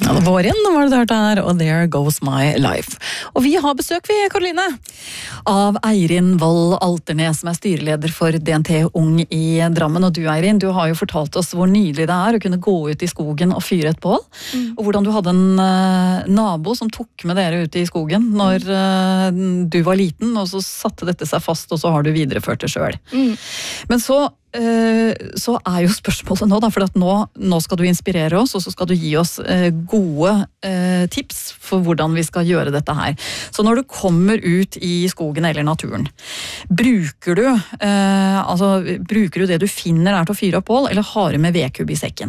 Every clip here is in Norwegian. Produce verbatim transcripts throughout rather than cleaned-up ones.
Ja, våren var det hørt her, og There Goes My Life. Og vi har besøk, vi, Karoline, av Eirin Wold Alternes, som er styreleder for D N T Ung i Drammen. Og du, Eirin, du har jo fortalt oss hvor nydelig det er å kunne gå ut i skogen og fyre et bål. Mm. Og hvordan du hadde en uh, nabo som tok med dere ut i skogen når uh, du var liten, og så satte dette seg fast, og så har du videreført det selv. Mm. Men så så er jo spørsmålet nå, da, for at nå, nå skal du inspirere oss, og så skal du gi oss eh, gode eh, tips for hvordan vi skal gjøre dette her. Så når du kommer ut i skogen eller naturen, bruker du, eh, altså, bruker du det du finner der til å fyre opp bål, eller har du med vedkubb i sekken?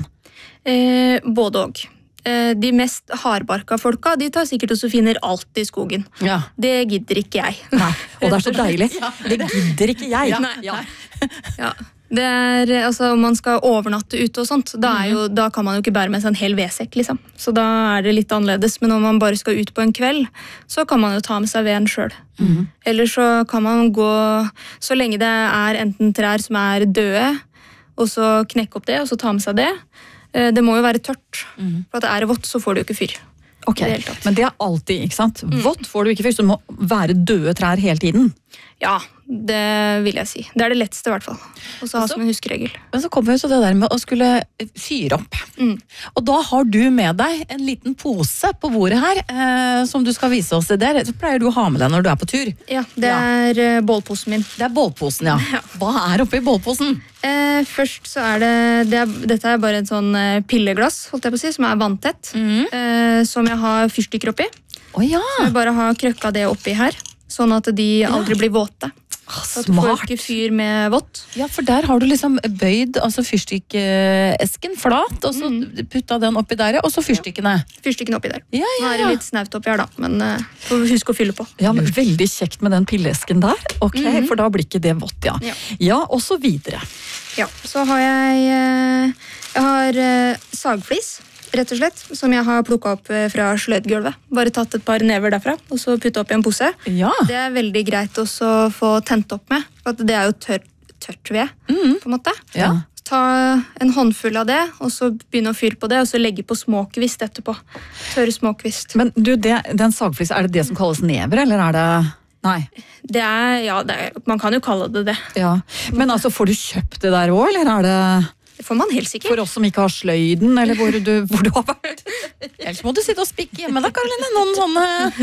Eh, både og. De mest hardbarka folka, de tar sikkert også finner alt i skogen. Ja. Det gidder ikke jeg. Nei, og det er så deilig. Det gidder ikke jeg. Ja. Nei, ja. Ja. Det er, altså, om man skal overnatte ute og sånt, da, er jo, da kan man jo ikke bære med seg en hel vedsekk, liksom. Så da er det litt annerledes. Men om man bare skal ut på en kveld, så kan man jo ta med seg veden selv. Mm. Eller så kan man gå, så lenge det er enten trær som er døde, og så knekke opp det, og så ta med seg det. Det må jo være tørt, mm. for at det er vått, så får du jo ikke fyr. Ok, det men det er alltid, ikke sant? Mm. Vått får du ikke fyr, så det må være døde trær hele tiden. Ja, det vil jeg si. Det er det letteste i hvert fall. Og så ha som en huskeregel. Men så kommer vi til det der med å skulle fyre opp. Mm. Og da har du med deg en liten pose på bordet her, eh, som du skal vise oss det der. Så pleier du å ha med deg når du er på tur. Ja, det er ja. bålposen min. Det er bålposen, ja. ja. Hva er oppi bålposen? Eh, først så er det, det er, dette er bare en sånn pilleglass, holdt jeg på å si, som er vanntett. Mm. Eh, som jeg har fyrstikker oppi. Oh, ja. Så jeg bare har krøkka det oppi her. Sånn at de aldri blir våte. Ah, så at du får ikke fyr med vått. Ja, for der har du liksom bøyd altså fyrstikkesken flat, og så mm. putta den oppi der, og så fyrstikkene. Ja. Fyrstikkene oppi der. Ja, ja, ja. Nå er det litt snaut oppi her da, men uh, får huske å fylle på. Ja, men veldig kjekt med den pillesken der. Ok, mm-hmm. for da blir ikke det vått, ja. Ja, ja og så videre. Ja, så har jeg, uh, jeg har uh, sagflis. Rett og slett, som jeg har plukket opp fra sløydgulvet. Bare tatt et par never derfra, og så puttet opp i en pose. Ja. Det er veldig greit også å få tent opp med, for det er jo tør, tørt ved, mm. på en måte. Ja. Ta en håndfull av det, og så begynne å fyre på det, og så legge på småkvist etterpå. Tørre småkvist. Men du, det, den sagflis, er det det som kalles never, eller er det... Nei. Det er, ja, det er, man kan jo kalle det det. Ja. Men altså, får du kjøpt det der også, eller er det... Det får man helt sikkert. For oss som ikke har sløyden, eller hvor du, hvor du har vært. Ellers må du sitte og spikke hjemme da, Karoline. Noen sånne...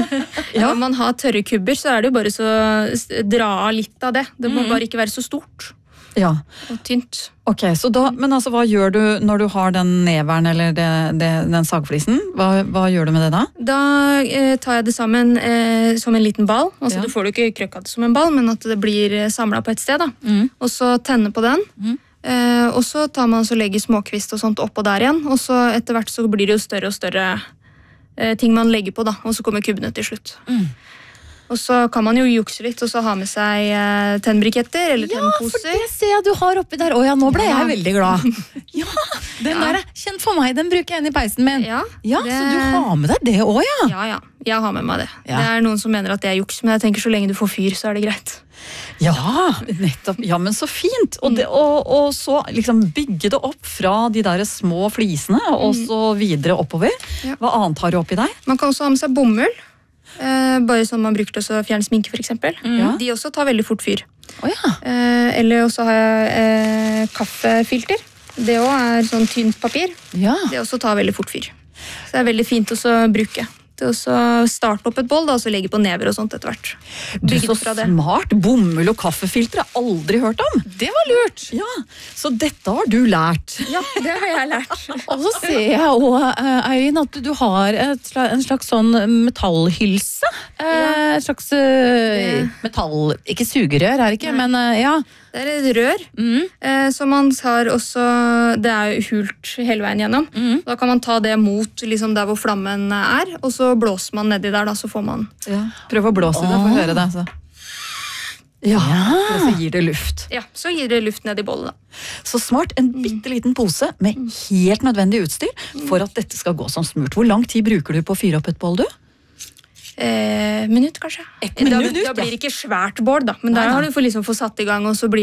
Ja, når man har tørre kubber, så er det jo bare så dra av litt av det. Det må mm. bare ikke være så stort. Ja. Og tynt. Ok, så da, men altså, hva gjør du når du har den neveren eller det, det, den sagflisen? Hva, hva gjør du med det da? Da eh, tar jeg det sammen eh, som en liten ball. Altså, ja. Du får jo ikke krøkka det som en ball, men at det blir samlet på et sted. Da. Mm. Og så tenne på den. Mm. Eh, og så tar man og legger småkvist og sånt oppå der igjen, og så etter hvert så blir det jo større og større eh, ting man legger på da, og så kommer kubbene til slutt. Mm. Og så kan man jo jukse litt, og så ha med seg eh, tennbriketter eller ja, tennposer. Ja, for det ser jeg du har oppi der. Åja, nå ble ja. jeg veldig glad. Ja, den ja. der er kjent for meg, den bruker jeg inn i peisen min. Ja, ja det... så du har med deg det også, ja? Ja, ja, jeg har med meg det. Ja. Det er noen som mener at det er juks, men jeg tenker så lenge du får fyr, så er det greit. Ja, nettopp. Ja, men så fint. Og, det, og, og så liksom bygge det opp fra de der små flisene, og så videre oppover. Ja. Hva annet har du oppi deg? Man kan også ha med seg bomull. Eh, bare sånn man bruker til å fjerne sminke, for eksempel. Mm. De også tar veldig fort fyr. Oh, ja. eh, eller også har jeg eh, kaffefilter. Det også er sånn tynt papir. Ja. Det også tar veldig fort fyr. Så det er veldig fint også å bruke. Til å starte opp et boll, da, og så legge på never og sånt etter hvert. Du, så smart! Bomull og kaffefilter har jeg aldri hørt om. Det var lurt! Ja, så dette har du lært. Ja, det har jeg lært. Og så ser jeg også, Eirin, at du har et, en slags sånn metallhylse. Ja. Et slags uh, metall... Ikke sugerør, er det ikke, Nei. men uh, ja... Det er et rør, mm. eh, som man tar også, det er jo hult hele veien gjennom. Mm. Da kan man ta det mot liksom der hvor flammen er, og så blåser man nedi der, da, så får man... Ja. Prøv å blåse i det, få høre det. Så. Ja, ja. Så gir det luft. Ja, så gir det luft ned i bollen. Da. Så smart, en bitte liten pose med helt nødvendig utstyr for at dette skal gå som smurt. Hvor lang tid bruker du på å fyre opp et boll, du? Eh, minutt, kanskje. Et minutt, da, da blir det ikke svært bål, da. Men der har du for liksom få satt i gang, og så blir